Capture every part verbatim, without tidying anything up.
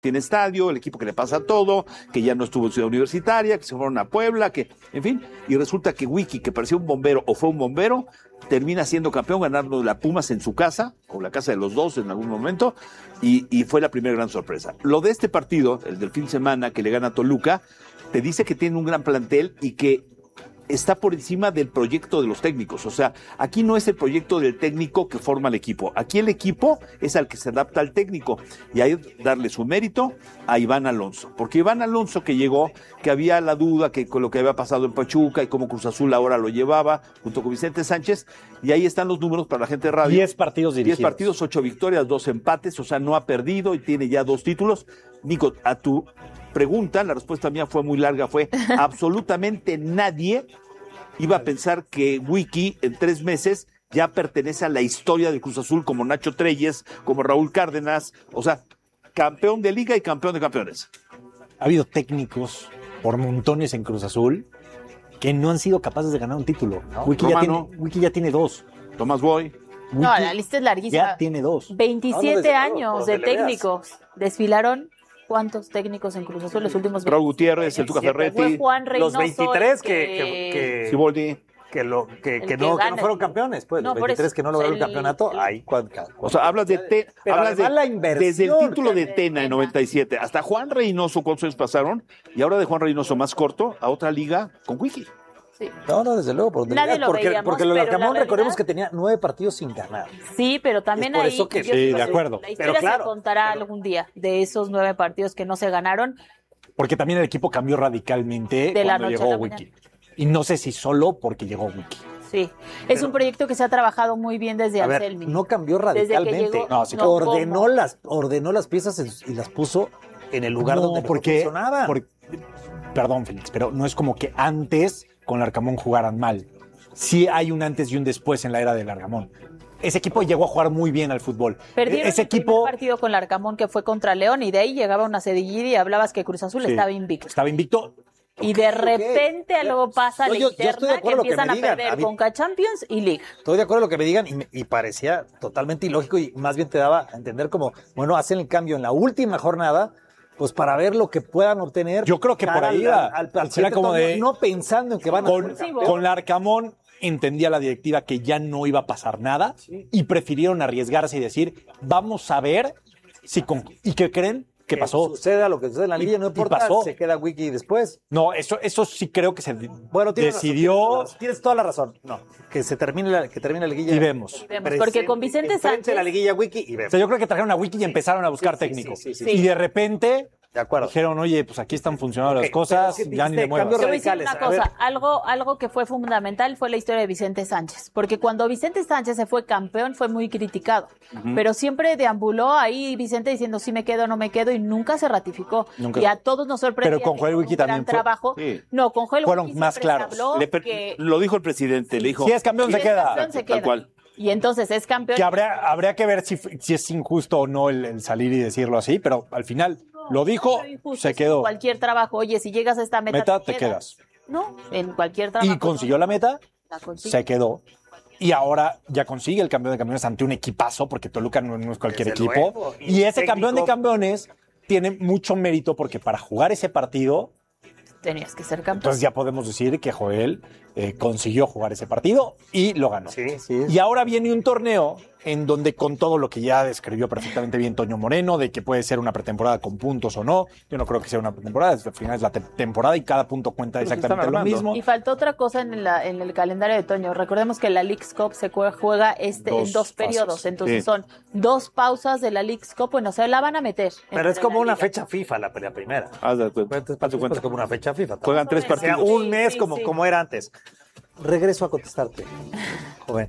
tiene estadio, el equipo que le pasa todo, que ya no estuvo en Ciudad Universitaria, que se fueron a Puebla, que, en fin, y resulta que Wiki, que parecía un bombero o fue un bombero, termina siendo campeón, ganando la Pumas en su casa, o la casa de los dos en algún momento, y, y fue la primera gran sorpresa. Lo de este partido, el del fin de semana que le gana a Toluca, te dice que tiene un gran plantel y que está por encima del proyecto de los técnicos. O sea, aquí no es el proyecto del técnico que forma el equipo. Aquí el equipo es al que se adapta al técnico. Y hay que darle su mérito a Iván Alonso. Porque Iván Alonso, que llegó, que había la duda que con lo que había pasado en Pachuca y cómo Cruz Azul ahora lo llevaba, junto con Vicente Sánchez, y ahí están los números para la gente de radio. Diez partidos dirigidos. Diez partidos, ocho victorias, dos empates. O sea, no ha perdido y tiene ya dos títulos. Nico, a tu pregunta, la respuesta mía fue muy larga, fue absolutamente nadie iba a pensar que Wiki en tres meses ya pertenece a la historia de Cruz Azul, como Nacho Treyes, como Raúl Cárdenas, o sea, campeón de liga y campeón de campeones. Ha habido técnicos por montones en Cruz Azul que no han sido capaces de ganar un título. ¿No? Wiki, ya tiene, Wiki ya tiene dos. Tomás Boy. Wiki no, la lista es larguísima. Ya tiene dos. veintisiete no, no años de técnicos. Desfilaron. ¿Cuántos técnicos en Cruz Azul los últimos Raúl Gutiérrez, el Tuca Ferretti. Fue Juan Reynoso, los veintitrés que, que, que, Siboldi. que, lo, que, que, que, no, gana, que no fueron campeones, pues. No, los veintitrés eso, que no lograron el, el campeonato, el, ahí cuando, o sea, hablas de te, hablas de la inversión, desde el título de Tena en noventa y siete hasta Juan Reynoso, ¿cuántos años pasaron? Y ahora de Juan Reynoso más corto a otra liga con Wiki. Sí. No, no, desde luego, por donde Nadie lo porque, veíamos, porque lo de Arcamón realidad... recordemos que tenía nueve partidos sin ganar. Sí, pero también es por ahí eso que... Sí, de acuerdo. La historia pero claro, se contará pero... algún día de esos nueve partidos que no se ganaron. Porque también el equipo cambió radicalmente de la cuando noche llegó a la Wiki. mañana. Y no sé si solo porque llegó Wiki. Sí, es pero, un proyecto que se ha trabajado muy bien desde Anselmi. No cambió radicalmente. Llegó, no, sí, no, ordenó, las, ordenó las piezas y las puso en el lugar no, donde porque, funcionaban. Porque, perdón, Félix, pero no es como que antes con Larcamón jugaran mal. Sí hay un antes y un después en la era de Larcamón. Ese equipo llegó a jugar muy bien al fútbol. Perdieron Ese el equipo primer partido con Larcamón que fue contra León y de ahí llegaba una sedillida y hablabas que Cruz Azul sí, estaba invicto. Estaba invicto. Y de repente okay. luego pasa no, la yo, interna yo que empiezan que a digan. perder a mí, Conca Champions y Liga. Estoy de acuerdo con lo que me digan y, me, y parecía totalmente ilógico y más bien te daba a entender como, bueno, hacen el cambio en la última jornada pues para ver lo que puedan obtener. Yo creo que por ahí al, al, al, será como de... No pensando en que van con, a... Sí, con Larcamón entendía la directiva que ya no iba a pasar nada sí. y prefirieron arriesgarse y decir, vamos a ver si con... ¿Y qué creen? ¿Qué pasó? Suceda lo que suceda en la liga, no importa, pasó. Se queda Wiki después. No, eso, eso sí creo que se bueno, tienes decidió. Razón, tienes, tienes toda la razón. No, que se termine la, que termine la liguilla. Y vemos. Y vemos porque con Vicente Sánchez. la liguilla Wiki y vemos. O sea, yo creo que trajeron a Wiki y empezaron a buscar sí, técnico. Sí, sí, sí, sí. Y de repente. De acuerdo. Dijeron, oye, pues aquí están funcionando okay, las cosas, es que ya ni le muevas. Te voy a decir una cosa, algo, algo que fue fundamental fue la historia de Vicente Sánchez, porque cuando Vicente Sánchez se fue campeón fue muy criticado, uh-huh. pero siempre deambuló ahí Vicente diciendo si me quedo o no me quedo y nunca se ratificó. Nunca. Y a todos nos sorprendió. Pero con Joel Wiki también fue, trabajo. Sí. No, con Joel fueron Wiki más claros. Le per- que... Lo dijo el presidente, le dijo. Si es campeón, si se, es queda. campeón se queda. Tal cual. Y entonces es campeón. Que habría, habría que ver si, si es injusto o no el, el salir y decirlo así, pero al final no, lo dijo, no se quedó. En cualquier trabajo, oye, si llegas a esta meta, meta te, te quedas. quedas. No, en cualquier trabajo. Y consiguió no, la meta, la se quedó. Y ahora ya consigue el campeón de campeones ante un equipazo, porque Toluca no, no es cualquier Desde equipo. Luego. Y, y ese técnico... campeón de campeones tiene mucho mérito porque para jugar ese partido tenías que ser campeón. Entonces ya podemos decir que Joel eh, consiguió jugar ese partido y lo ganó. Sí, sí. Y ahora viene un torneo en donde con todo lo que ya describió perfectamente bien Toño Moreno, de que puede ser una pretemporada con puntos o no, yo no creo que sea una pretemporada, al final es la te- temporada y cada punto cuenta Pero exactamente lo mismo. Y faltó otra cosa en, la, en el calendario de Toño. Recordemos que la Leagues Cup se juega este, dos en dos periodos, fases. Entonces sí. son dos pausas de la Leagues Cup, bueno, se la van a meter. Pero es como una liga. fecha FIFA la, la primera. Haz de cuenta. Haz de cuenta. Es como una fecha FIFA. Juegan tres partidos. O sea, un mes sí, como, sí. como era antes. Regreso a contestarte, joven.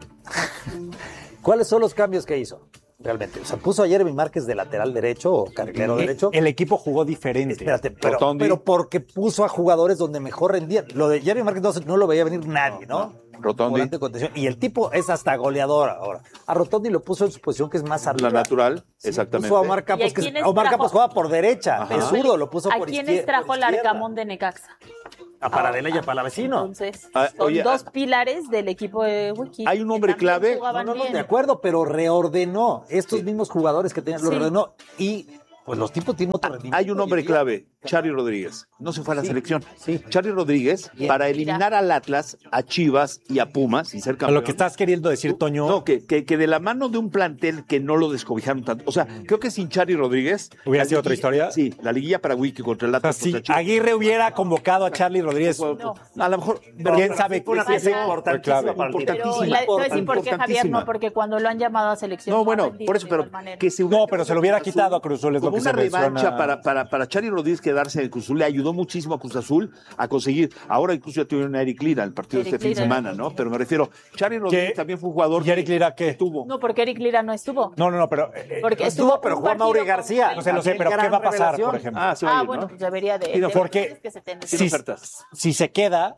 ¿Cuáles son los cambios que hizo? Realmente. O sea, puso a Jeremy Márquez de lateral derecho o carrilero el, derecho. El equipo jugó diferente. Espérate, pero, pero porque puso a jugadores donde mejor rendían. Lo de Jeremy Márquez no, no lo veía venir nadie, ¿no? no. Rotondi. Y el tipo es hasta goleador ahora. A Rotondi lo puso en su posición que es más arriba. La natural, sí, exactamente. Puso a Omar Campos, que es, Omar Campos juega por derecha. Ajá. De zurdo, lo puso ¿A por quiénes izquierda. trajo el Arcamón de Necaxa? A Paradela y a Palavecino. Entonces, ah, son oye, dos pilares del equipo de Wiki. Hay un hombre clave. No, no, no, de acuerdo, pero reordenó estos sí. mismos jugadores que tenían, los sí. reordenó y pues los tipos tienen otro rendimiento. Hay un hombre clave, Charly Rodríguez. No se fue a la Sí, selección. sí. Charly Rodríguez, Bien. para eliminar al Atlas, a Chivas y a Pumas y ser A campeón. lo que estás queriendo decir, Toño, No, que, que, que de la mano de un plantel que no lo descobijaron tanto. O sea, creo que sin Charly Rodríguez. ¿Hubiera la sido otra liguilla- historia? Sí, la liguilla para Wiki contra el o sea, Atlas. si contra Chivas. Aguirre hubiera convocado a Charly Rodríguez, No. A lo mejor. Pero quién sabe Fue una qué- pieza Ajá. importantísima Clave. para el Pero Importantísima. la, te voy a decir por qué Javier Importantísima. no, porque cuando lo han llamado a selección. No, ha bueno, rendido por eso, de pero igual manera. que se hubiera No, pero se lo hubiera Cruz quitado Azul a Cruz Azul, es lo como que una se revancha menciona. para, para, para Charly Rodríguez quedarse en Cruz Azul. Le ayudó muchísimo a Cruz Azul a conseguir. Ahora incluso ya tuvieron a Eric Lira el partido Eric este fin de Lira. semana, ¿no? Pero me refiero, Charly Rodríguez ¿Qué? también fue un jugador ¿Y Eric Lira qué? estuvo. No, porque Eric Lira no estuvo. No, no, no, pero... eh, Porque estuvo, estuvo pero un jugó partido Mauri con- García. no sé, lo sé, También pero ¿qué gran va a pasar, revelación. por ejemplo? Ah, se va Ah, a ir, bueno, ¿no? pues debería de. Sí, no, de- porque- es que se tiene- Tiene si, ofertas. si se queda,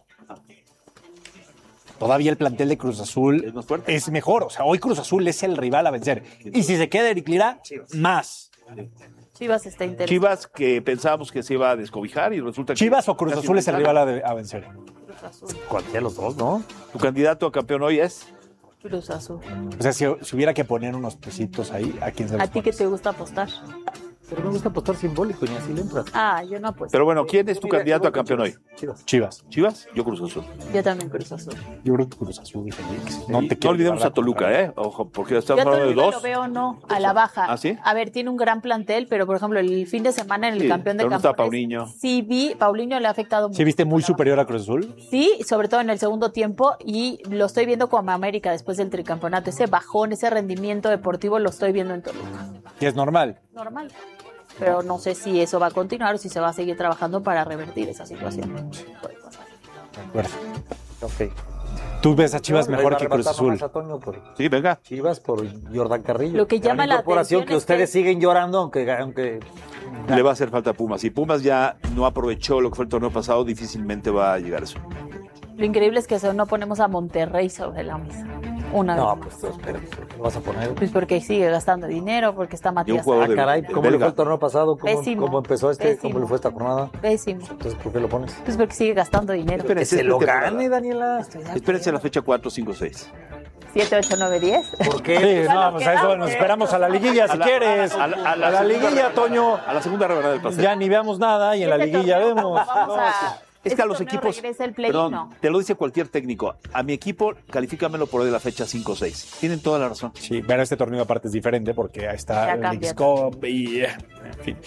todavía el plantel de Cruz Azul Es más fuerte. es mejor. O sea, hoy Cruz Azul es el rival a vencer. Y si se queda Eric Lira, más. Chivas está interesante. Chivas que pensábamos que se iba a descobijar y resulta que... ¿Chivas o Cruz casi Azul es el no. rival a, de- a vencer? Cruz Azul. Cualquiera de los dos, ¿no? Tu candidato a campeón hoy es... Cruz Azul. O sea, si, si hubiera que poner unos pesitos ahí, ¿a quién se los ¿A ti qué pones? te gusta apostar? Pero me gusta apostar simbólico y ni así le entra. Ah, yo no apuesto. Pero bueno, ¿quién es tu Mira, candidato yo a campeón hoy? Chivas. Chivas. ¿Chivas? Yo Cruz Azul. Yo también Cruz Azul. Yo creo que Cruz Azul, Félix. No, te No quiero olvidemos llevar a Toluca, contra- ¿eh? Ojo, porque Yo estamos a hablando de Toluca lo dos. veo no, a la baja. ¿Ah, sí? A ver, tiene un gran plantel, pero por ejemplo, el fin de semana en el Sí, campeón de pero no está campeones. Paulinho. Sí, vi, Paulinho le ha afectado mucho. ¿Sí viste muy superior a Cruz Azul? Sí, sobre todo en el segundo tiempo, y lo estoy viendo como América después del tricampeonato. Ese bajón, ese rendimiento deportivo lo estoy viendo en Toluca. Que es normal. Normal. Pero no sé si eso va a continuar o si se va a seguir trabajando para revertir esa situación. Puede pasar. De acuerdo. Ok. Tú ves a Chivas Ahí mejor va a que Cruz arrebatar Azul. nomás a Toño por Sí, venga. Chivas por Jordan Carrillo. Lo que Gran llama la incorporación atención que es ustedes que- siguen llorando, aunque, aunque Le va a hacer falta a Pumas. Si Pumas ya no aprovechó lo que fue el torneo pasado, difícilmente va a llegar a eso. Lo increíble es que eso no ponemos a Monterrey sobre la mesa. Una no, vez. pues espera, ¿qué vas a poner? Pues porque sigue gastando dinero, porque está Y un Matías. jugador Ah, de- caray, de ¿cómo le belga. fue el torneo pasado? ¿Cómo, Pésimo. cómo empezó este? Pésimo. ¿Cómo le fue esta jornada? Pésimo. Entonces, ¿por qué lo pones? Pues porque sigue gastando dinero. Espera, Que Esa se es lo la temporada. gane, Daniela. Espérense la fecha cuatro, cinco, seis. siete, ocho, nueve, diez. ¿Por Sí, qué? Ya no, nos pues a eso quedamos, nos ¿eh? esperamos a la liguilla si A la- quieres. a la- a la A la segunda liguilla, rebanada. Toño. A la segunda rebanada del pastel. Ya ni veamos nada y en la Este liguilla torneo vemos. Vamos a... Es que a este los torneo equipos. regresa el play, Perdón, no. te lo dice cualquier técnico. A mi equipo, califícamelo por hoy de la fecha cinco seis. Tienen toda la razón. Sí, pero este torneo aparte es diferente porque ahí está Ya el cambia. X-Cup y... eh, en fin.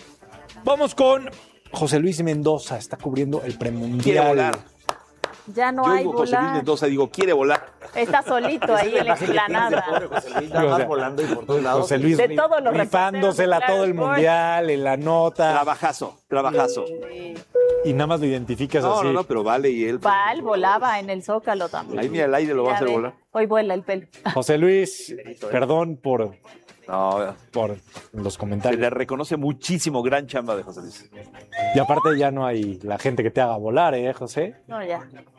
Vamos con José Luis Mendoza. Está cubriendo el premundial. Quiere volar. Ya no Yo hay digo José Luis volar. Mendoza, digo, quiere volar. Está solito ahí en la explanada. Nada más volando y por todos lados. José Luis De todos los rifándosela reporteros de todo el Claro mundial, en la nota. Trabajazo, trabajazo. Y nada más lo identificas No, así. no, no, pero vale y él. Val volaba en el Zócalo también. Ahí ni al aire lo va a Ya hacer ve, volar. Hoy vuela el pelo. José Luis, perdón por, No, por los se comentarios. le reconoce muchísimo gran chamba de José Luis. Y aparte ya no hay la gente que te haga volar, ¿eh, José? No, ya.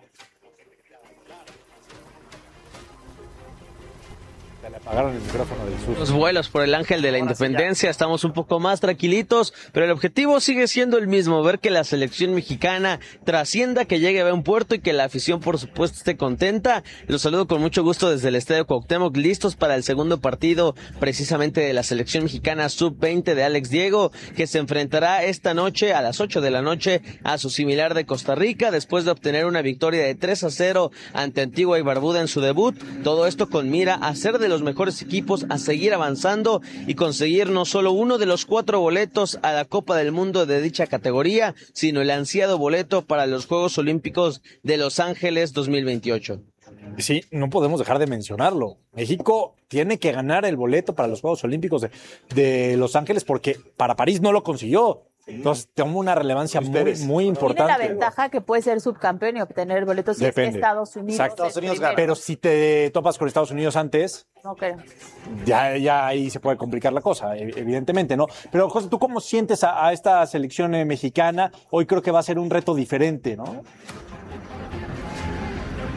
Se le apagaron el micrófono del sur. Los vuelos por el Ángel de la Independencia, estamos un poco más tranquilitos, pero el objetivo sigue siendo el mismo, ver que la selección mexicana trascienda, que llegue a buen puerto y que la afición por supuesto esté contenta. Los saludo con mucho gusto desde el Estadio Cuauhtémoc, listos para el segundo partido precisamente de la selección mexicana sub veinte de Alex Diego, que se enfrentará esta noche a las ocho de la noche a su similar de Costa Rica, después de obtener una victoria de tres a cero ante Antigua y Barbuda en su debut. Todo esto con mira a ser de los mejores equipos, a seguir avanzando y conseguir no solo uno de los cuatro boletos a la Copa del Mundo de dicha categoría, sino el ansiado boleto para los Juegos Olímpicos de Los Ángeles dos mil veintiocho. Sí, no podemos dejar de mencionarlo. México tiene que ganar el boleto para los Juegos Olímpicos de, de Los Ángeles porque para París no lo consiguió. Entonces toma una relevancia muy, muy Tiene la importante. ventaja que puede ser subcampeón y obtener boletos si es que Depende. Estados Unidos. Exacto. es Estados Unidos primero. gana. Pero si te topas con Estados Unidos antes, No creo. ya, ya ahí se puede complicar la cosa, ev- evidentemente, ¿no? Pero, José, ¿tú cómo sientes a, a esta selección eh, mexicana? Hoy creo que va a ser un reto diferente, ¿no?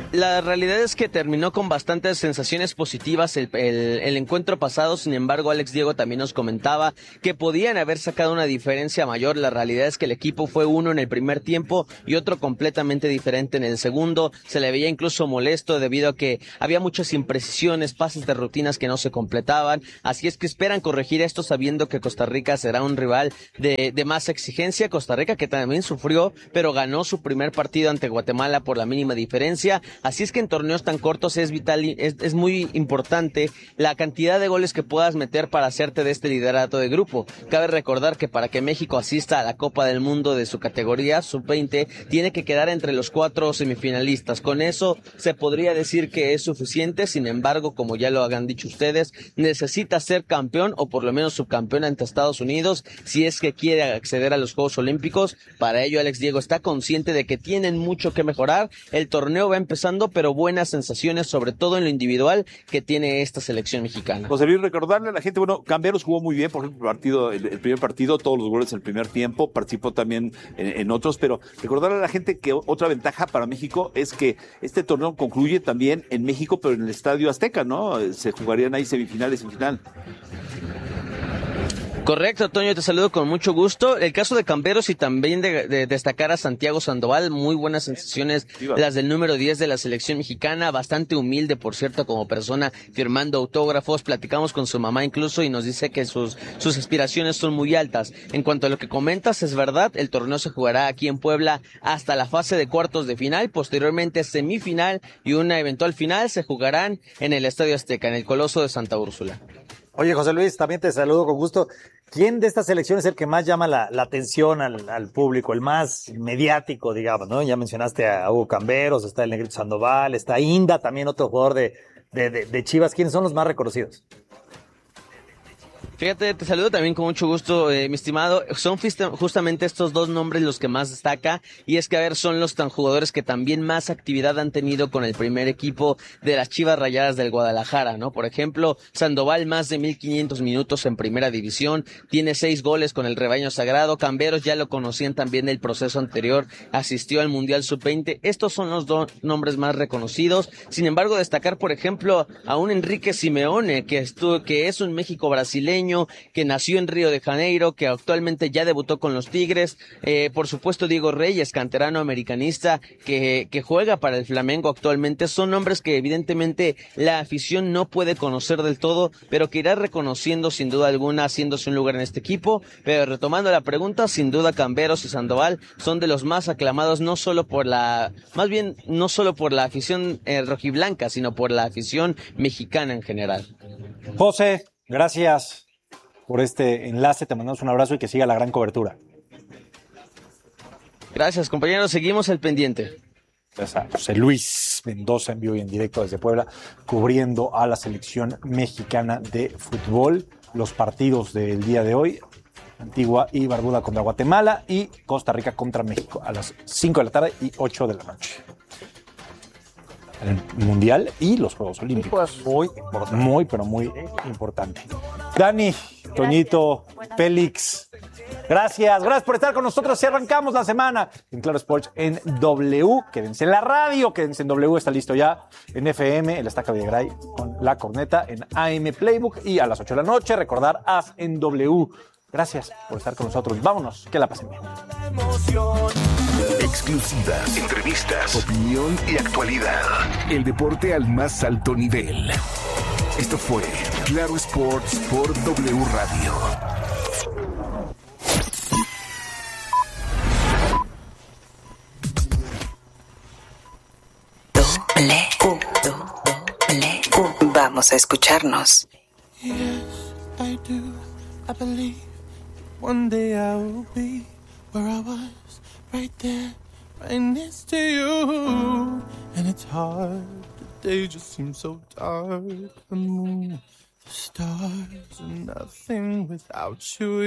La realidad es que terminó con bastantes sensaciones positivas el, el, el encuentro pasado. Sin embargo, Alex Diego también nos comentaba que podían haber sacado una diferencia mayor. La realidad es que el equipo fue uno en el primer tiempo y otro completamente diferente en el segundo. Se le veía incluso molesto debido a que había muchas imprecisiones, pases de rutinas que no se completaban. Así es que esperan corregir esto sabiendo que Costa Rica será un rival de, de más exigencia. Costa Rica que también sufrió, pero ganó su primer partido ante Guatemala por la mínima diferencia. Así es que en torneos tan cortos es vital, es, es muy importante la cantidad de goles que puedas meter para hacerte de este liderato de grupo. Cabe recordar que para que México asista a la Copa del Mundo de su categoría sub veinte, tiene que quedar entre los cuatro semifinalistas. Con eso se podría decir que es suficiente. Sin embargo, como ya lo han dicho ustedes, necesita ser campeón o por lo menos subcampeón ante Estados Unidos si es que quiere acceder a los Juegos Olímpicos. Para ello, Alex Diego está consciente de que tienen mucho que mejorar. El torneo va empezando, pero buenas sensaciones, sobre todo en lo individual, que tiene esta selección mexicana. José Luis, recordarle a la gente, bueno, Camberos jugó muy bien, por ejemplo, el, partido, el, el primer partido, todos los goles en el primer tiempo, participó también en, en otros, pero recordarle a la gente que otra ventaja para México es que este torneo concluye también en México, pero en el Estadio Azteca, ¿no? Se jugarían ahí semifinales y final. Correcto, Toño, te saludo con mucho gusto. El caso de Camberos y también de, de destacar a Santiago Sandoval, muy buenas sensaciones, las del número diez de la selección mexicana, bastante humilde, por cierto, como persona, firmando autógrafos. Platicamos con su mamá incluso y nos dice que sus, sus aspiraciones son muy altas. En cuanto a lo que comentas, es verdad, el torneo se jugará aquí en Puebla hasta la fase de cuartos de final, posteriormente semifinal y una eventual final se jugarán en el Estadio Azteca, en el Coloso de Santa Úrsula. Oye, José Luis, también te saludo con gusto. ¿Quién de estas selecciones es el que más llama la, la atención al, al público, el más mediático, digamos, ¿no? Ya mencionaste a Hugo Camberos, está el Negrito Sandoval, está Inda, también otro jugador de, de, de, de Chivas. ¿Quiénes son los más reconocidos? Fíjate, te saludo también con mucho gusto, eh, mi estimado. Son justamente estos dos nombres los que más destaca, y es que, a ver, son los tan jugadores que también más actividad han tenido con el primer equipo de las Chivas Rayadas del Guadalajara, ¿no? Por ejemplo, Sandoval, más de mil quinientos minutos en primera división, tiene seis goles con el rebaño sagrado. Camberos ya lo conocían también del proceso anterior, asistió al Mundial sub veinte. Estos son los dos nombres más reconocidos. Sin embargo, destacar, por ejemplo, a un Enrique Simeone, que estuvo, que es un México brasileño, que nació en Río de Janeiro, que actualmente ya debutó con los Tigres. Eh, por supuesto, Diego Reyes, canterano americanista, que, que juega para el Flamengo actualmente. Son nombres que evidentemente la afición no puede conocer del todo, pero que irá reconociendo sin duda alguna, haciéndose un lugar en este equipo. Pero retomando la pregunta, sin duda Camberos y Sandoval son de los más aclamados, no solo por la, más bien, no solo por la afición eh, rojiblanca, sino por la afición mexicana en general. José, gracias por este enlace, te mandamos un abrazo y que siga la gran cobertura. Gracias, compañeros, seguimos al pendiente. Gracias a José Luis Mendoza en vivo y en directo desde Puebla, cubriendo a la selección mexicana de fútbol, los partidos del día de hoy, Antigua y Barbuda contra Guatemala y Costa Rica contra México a las cinco de la tarde y ocho de la noche. El Mundial y los Juegos Olímpicos. Muy importante. Muy, pero muy importante. Dani, Toñito, Félix, gracias, gracias por estar con nosotros. Y arrancamos la semana en Claro Sports en W. Quédense en la radio, quédense en W, está listo ya en F M, el Estaca Villagray con La Corneta en A M Playbook y a las ocho de la noche, recordar As en W. Gracias por estar con nosotros. Vámonos, que la pasen bien. Exclusivas, entrevistas, opinión y actualidad. El deporte al más alto nivel. Esto fue Claro Sports por W Radio. Doble U, doble U. Vamos a escucharnos. Yes, I do. I believe one day I will be where I was, right there, right next to you. And it's hard, the day just seems so dark. The moon, the stars, and nothing without you.